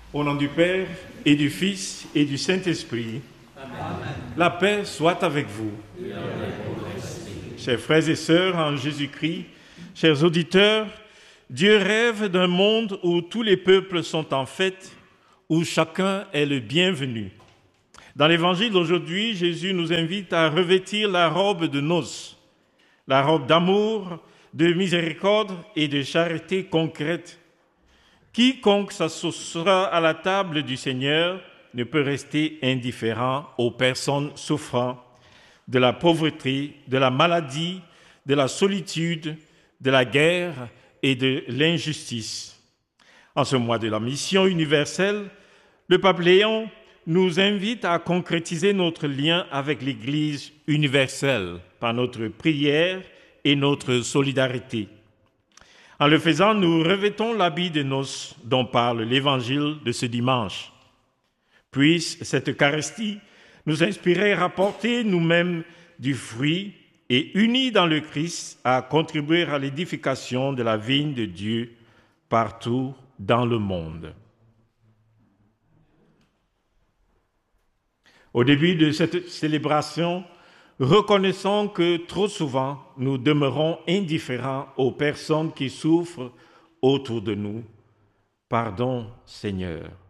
Au nom du Père, et du Fils, et du Saint-Esprit, Amen. La paix soit avec vous. Chers frères et sœurs en Jésus-Christ, chers auditeurs, Dieu rêve d'un monde où tous les peuples sont en fête, où chacun est le bienvenu. Dans l'évangile d'aujourd'hui, Jésus nous invite à revêtir la robe de noces, la robe d'amour, de miséricorde et de charité concrète. Quiconque s'associera à la table du Seigneur ne peut rester indifférent aux personnes souffrant de la pauvreté, de la maladie, de la solitude, de la guerre et de l'injustice. En ce mois de la mission universelle, le pape Léon nous invite à concrétiser notre lien avec l'Église universelle par notre prière et notre solidarité. En le faisant, nous revêtons l'habit de noces dont parle l'Évangile de ce dimanche. Puisse cette Eucharistie nous inspirer à apporter nous-mêmes du fruit et, unis dans le Christ, à contribuer à l'édification de la vigne de Dieu partout dans le monde. Au début de cette célébration, reconnaissons que trop souvent, nous demeurons indifférents aux personnes qui souffrent autour de nous. Pardon, Seigneur.